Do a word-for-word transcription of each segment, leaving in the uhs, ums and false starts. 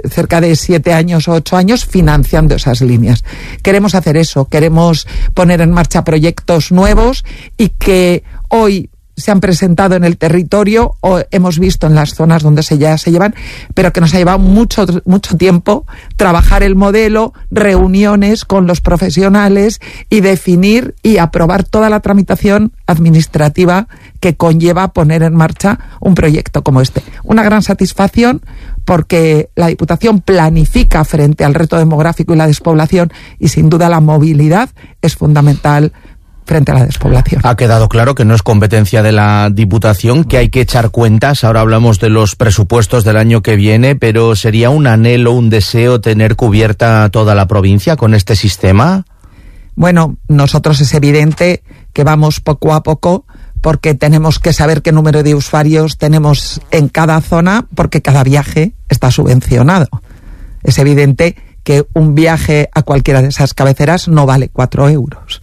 cerca de siete años o ocho años financiando esas líneas. Queremos hacer eso, queremos poner en marcha proyectos nuevos y que hoy se han presentado en el territorio o hemos visto en las zonas donde se ya se llevan, pero que nos ha llevado mucho, mucho tiempo trabajar el modelo, reuniones con los profesionales y definir y aprobar toda la tramitación administrativa que conlleva poner en marcha un proyecto como este. Una gran satisfacción porque la Diputación planifica frente al reto demográfico y la despoblación y sin duda la movilidad es fundamental frente a la despoblación. Ha quedado claro que no es competencia de la Diputación, que hay que echar cuentas. Ahora hablamos de los presupuestos del año que viene, pero ¿sería un anhelo, un deseo tener cubierta toda la provincia con este sistema? Bueno, nosotros es evidente que vamos poco a poco porque tenemos que saber qué número de usuarios tenemos en cada zona porque cada viaje está subvencionado. Es evidente que un viaje a cualquiera de esas cabeceras no vale cuatro euros.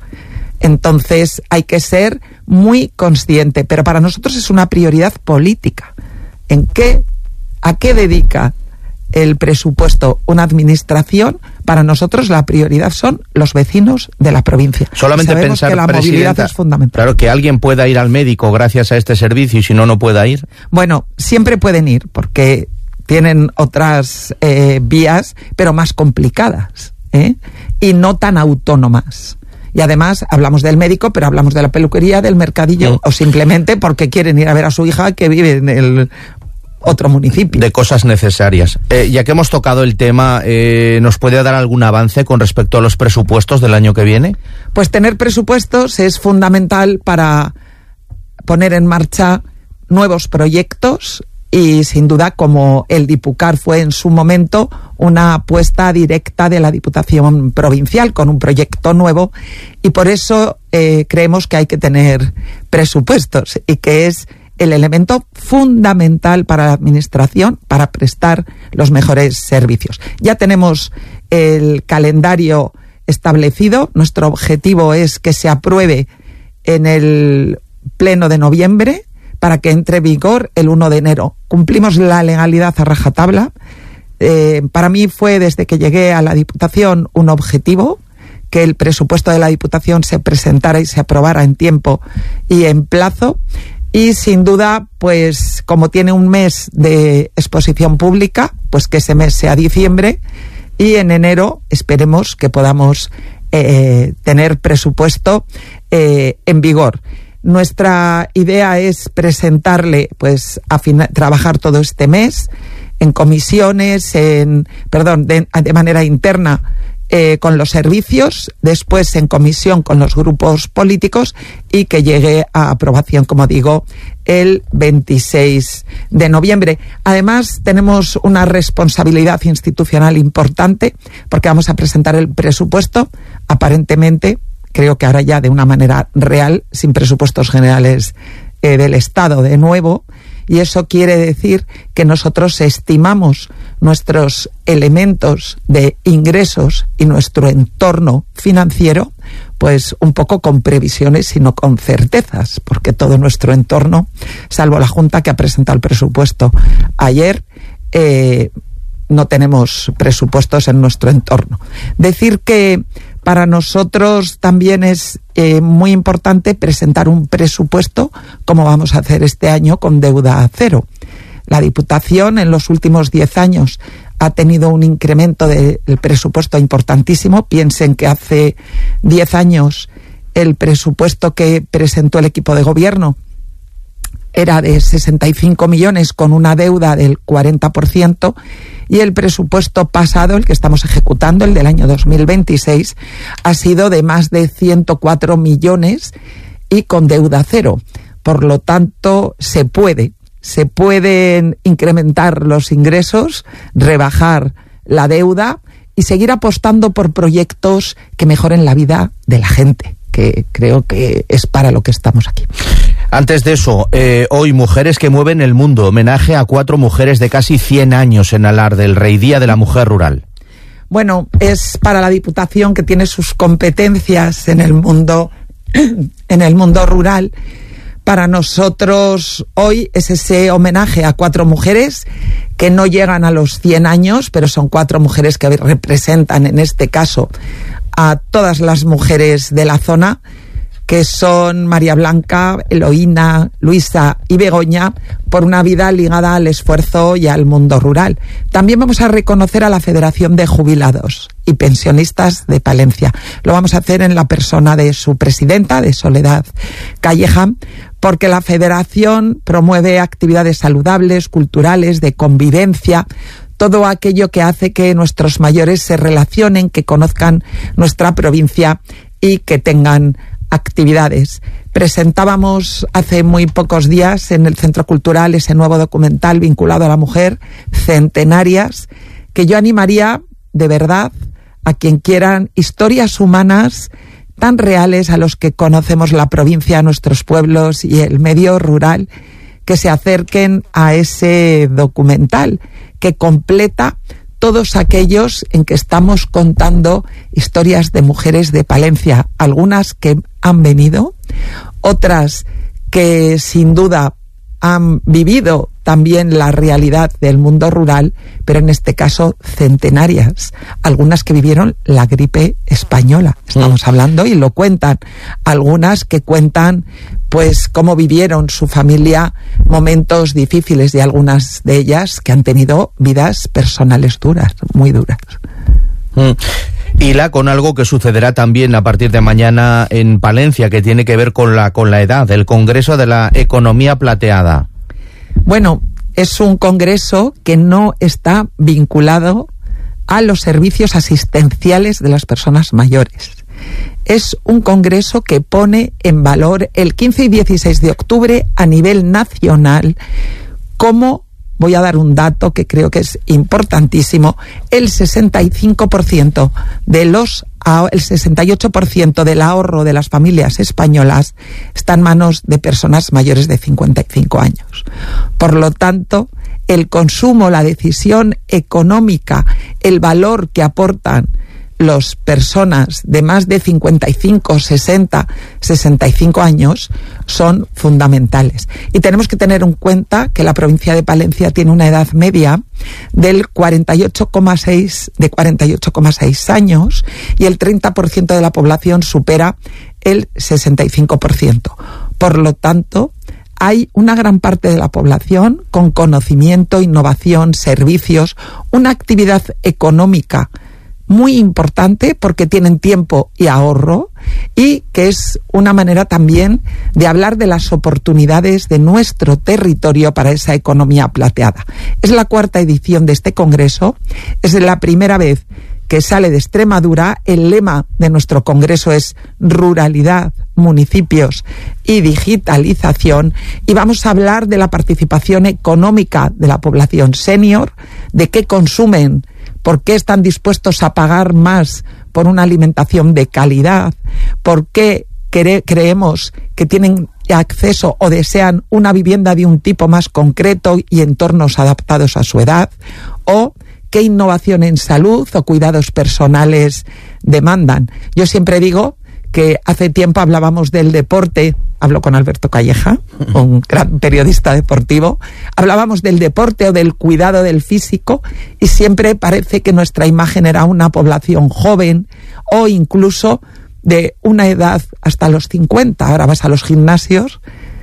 Entonces hay que ser muy consciente, pero para nosotros es una prioridad política. ¿En qué, a qué dedica el presupuesto una administración? Para nosotros la prioridad son los vecinos de la provincia. Solamente pensar, que la movilidad es fundamental. Claro, que alguien pueda ir al médico gracias a este servicio y si no, no pueda ir. Bueno, siempre pueden ir porque tienen otras eh, vías, pero más complicadas, ¿eh? Y no tan autónomas. Y además hablamos del médico, pero hablamos de la peluquería, del mercadillo, sí. O simplemente porque quieren ir a ver a su hija que vive en el otro municipio. De cosas necesarias. Eh, ya que hemos tocado el tema, eh, ¿nos puede dar algún avance con respecto a los presupuestos del año que viene? Pues tener presupuestos es fundamental para poner en marcha nuevos proyectos y sin duda, como el Dipucar fue en su momento, una apuesta directa de la Diputación Provincial con un proyecto nuevo y por eso eh, creemos que hay que tener presupuestos y que es el elemento fundamental para la Administración para prestar los mejores servicios. Ya tenemos el calendario establecido, nuestro objetivo es que se apruebe en el Pleno de noviembre para que entre en vigor el uno de enero. Cumplimos la legalidad a rajatabla. Eh, para mí fue, desde que llegué a la Diputación, un objetivo que el presupuesto de la Diputación se presentara y se aprobara en tiempo y en plazo. Y sin duda, pues como tiene un mes de exposición pública, pues que ese mes sea diciembre y en enero esperemos que podamos eh, tener presupuesto eh, en vigor. Nuestra idea es presentarle, pues, a fina- trabajar todo este mes en comisiones, en, perdón, de, de manera interna eh, con los servicios, después en comisión con los grupos políticos y que llegue a aprobación, como digo, el veintiséis de noviembre. Además, tenemos una responsabilidad institucional importante porque vamos a presentar el presupuesto, aparentemente, creo que ahora ya de una manera real, sin presupuestos generales eh, del Estado de nuevo, y eso quiere decir que nosotros estimamos nuestros elementos de ingresos y nuestro entorno financiero, pues un poco con previsiones y no con certezas, porque todo nuestro entorno, salvo la Junta que ha presentado el presupuesto ayer, eh, no tenemos presupuestos en nuestro entorno. Decir que para nosotros también es eh, muy importante presentar un presupuesto, como vamos a hacer este año, con deuda cero. La Diputación en los últimos diez años ha tenido un incremento del presupuesto importantísimo. Piensen que hace diez años el presupuesto que presentó el equipo de gobierno era de sesenta y cinco millones con una deuda del cuarenta por ciento y el presupuesto pasado, el que estamos ejecutando, el del año dos mil veintiséis, ha sido de más de ciento cuatro millones y con deuda cero. Por lo tanto, se puede, se pueden incrementar los ingresos, rebajar la deuda y seguir apostando por proyectos que mejoren la vida de la gente, que creo que es para lo que estamos aquí. Antes de eso, eh, hoy Mujeres que Mueven el Mundo, homenaje a cuatro mujeres de casi cien años en Alarde, el Rey Día de la Mujer Rural. Bueno, es para la Diputación, que tiene sus competencias en el mundo, en el mundo rural, Para nosotros hoy es ese homenaje a cuatro mujeres que no llegan a los cien años, pero son cuatro mujeres que representan en este caso a todas las mujeres de la zona, que son María Blanca, Eloína, Luisa y Begoña, por una vida ligada al esfuerzo y al mundo rural. También vamos a reconocer a la Federación de Jubilados y Pensionistas de Palencia. Lo vamos a hacer en la persona de su presidenta, de Soledad Calleja, porque la Federación promueve actividades saludables, culturales, de convivencia, todo aquello que hace que nuestros mayores se relacionen, que conozcan nuestra provincia y que tengan actividades. Presentábamos hace muy pocos días en el Centro Cultural ese nuevo documental vinculado a la mujer, Centenarias, que yo animaría de verdad a quien quieran historias humanas tan reales a los que conocemos la provincia, nuestros pueblos y el medio rural, que se acerquen a ese documental que completa todos aquellos en que estamos contando historias de mujeres de Palencia, algunas que han venido, otras que sin duda han vivido también la realidad del mundo rural, pero en este caso centenarias, algunas que vivieron la gripe española, estamos mm. hablando, y lo cuentan, algunas que cuentan pues cómo vivieron su familia momentos difíciles, y algunas de ellas que han tenido vidas personales duras, muy duras. Mm. Hila con algo que sucederá también a partir de mañana en Palencia, que tiene que ver con la, con la edad, el Congreso de la Economía Plateada. Bueno, es un congreso que no está vinculado a los servicios asistenciales de las personas mayores. Es un congreso que pone en valor el quince y dieciséis de octubre a nivel nacional como, voy a dar un dato que creo que es importantísimo, el sesenta y cinco por ciento de los el sesenta y ocho por ciento del ahorro de las familias españolas está en manos de personas mayores de cincuenta y cinco años. Por lo tanto, el consumo, la decisión económica, el valor que aportan las personas de más de cincuenta y cinco, sesenta, sesenta y cinco años son fundamentales. Y tenemos que tener en cuenta que la provincia de Palencia tiene una edad media del cuarenta y ocho coma seis, de cuarenta y ocho coma seis años, y el treinta por ciento de la población supera el sesenta y cinco por ciento. Por lo tanto, hay una gran parte de la población con conocimiento, innovación, servicios, una actividad económica muy importante porque tienen tiempo y ahorro, y que es una manera también de hablar de las oportunidades de nuestro territorio para esa economía plateada. Es la cuarta edición de este congreso, es la primera vez que sale de Extremadura. El lema de nuestro congreso es ruralidad, municipios y digitalización, y vamos a hablar de la participación económica de la población senior, de qué consumen, por qué están dispuestos a pagar más por una alimentación de calidad, por qué cre- creemos que tienen acceso o desean una vivienda de un tipo más concreto y entornos adaptados a su edad, o qué innovación en salud o cuidados personales demandan. Yo siempre digo que hace tiempo hablábamos del deporte, hablo con Alberto Calleja, un gran periodista deportivo, hablábamos del deporte o del cuidado del físico, y siempre parece que nuestra imagen era una población joven o incluso de una edad hasta los cincuenta. Ahora vas a los gimnasios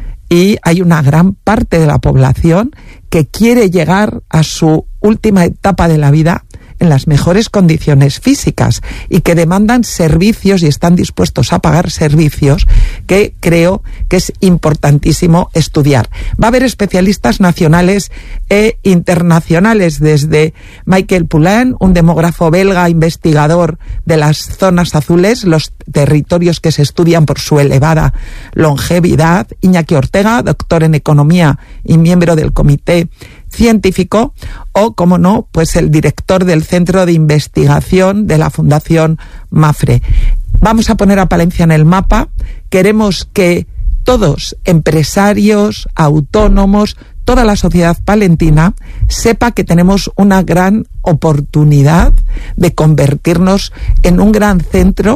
y hay una gran parte de la población que quiere llegar a su última etapa de la vida en las mejores condiciones físicas y que demandan servicios y están dispuestos a pagar servicios que creo que es importantísimo estudiar. Va a haber especialistas nacionales e internacionales, desde Michael Poulain, un demógrafo belga investigador de las zonas azules, los territorios que se estudian por su elevada longevidad, Iñaki Ortega, doctor en economía y miembro del comité científico, o, como no, pues el director del Centro de Investigación de la Fundación MAFRE. Vamos a poner a Palencia en el mapa. Queremos que todos, empresarios, autónomos, toda la sociedad palentina, sepa que tenemos una gran oportunidad de convertirnos en un gran centro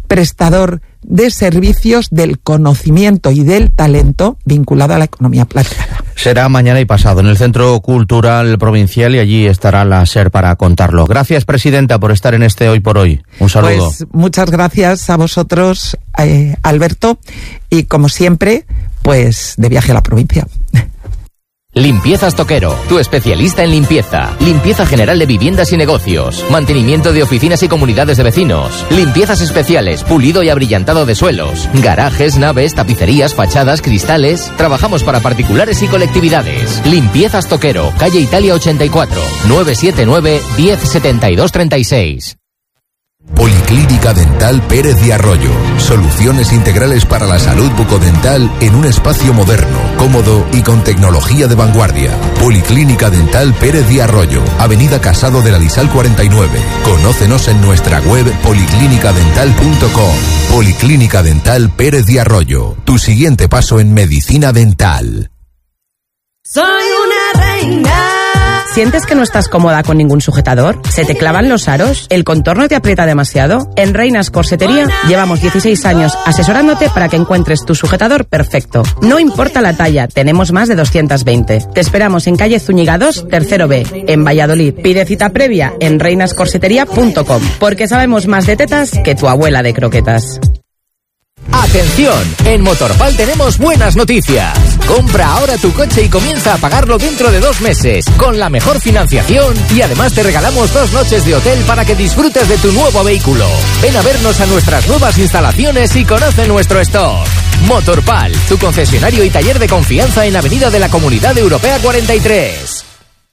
prestador de servicios del conocimiento y del talento vinculado a la economía plateada. Será mañana y pasado en el Centro Cultural Provincial y allí estará la SER para contarlo. Gracias, presidenta, por estar en este Hoy por Hoy. Un saludo. Pues muchas gracias a vosotros, eh, Alberto, y como siempre, pues de viaje a la provincia. Limpiezas Toquero, tu especialista en limpieza. Limpieza general de viviendas y negocios. Mantenimiento de oficinas y comunidades de vecinos. Limpiezas especiales, pulido y abrillantado de suelos. Garajes, naves, tapicerías, fachadas, cristales. Trabajamos para particulares y colectividades. Limpiezas Toquero, calle Italia ochenta y cuatro, nueve siete nueve, diez setenta y dos treinta y seis. Policlínica Dental Pérez de Arroyo. Soluciones integrales para la salud bucodental en un espacio moderno, cómodo y con tecnología de vanguardia. Policlínica Dental Pérez de Arroyo, Avenida Casado de la Lisal cuarenta y nueve. Conócenos en nuestra web policlínica dental punto com. Policlínica Dental Pérez de Arroyo. Tu siguiente paso en medicina dental. Soy una reina. ¿Sientes que no estás cómoda con ningún sujetador? ¿Se te clavan los aros? ¿El contorno te aprieta demasiado? En Reinas Corsetería llevamos dieciséis años asesorándote para que encuentres tu sujetador perfecto. No importa la talla, tenemos más de doscientos veinte. Te esperamos en calle Zúñiga dos, tercero B, en Valladolid. Pide cita previa en reinas corsetería punto com, porque sabemos más de tetas que tu abuela de croquetas. ¡Atención! En Motorpal tenemos buenas noticias. Compra ahora tu coche y comienza a pagarlo dentro de dos meses, con la mejor financiación, y además te regalamos dos noches de hotel para que disfrutes de tu nuevo vehículo. Ven a vernos a nuestras nuevas instalaciones y conoce nuestro stock. Motorpal, tu concesionario y taller de confianza en Avenida de la Comunidad Europea cuarenta y tres.